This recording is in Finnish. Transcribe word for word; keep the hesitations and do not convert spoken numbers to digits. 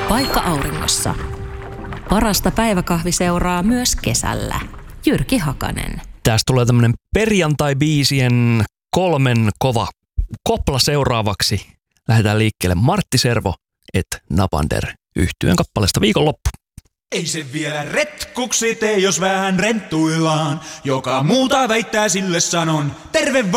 Paikka auringossa. Parasta päiväkahviseuraa myös kesällä. Jyrki Hakanen. Tästä tulee tämmönen perjantai-biisien kolmen kova kopla seuraavaksi. Lähdetään liikkeelle Martti Servo et Napander yhtyeen kappaleesta Viikonloppu. Ei se vielä retkuksi tee, jos vähän renttuillaan. Joka muuta väittää, sille sanon terve vaan.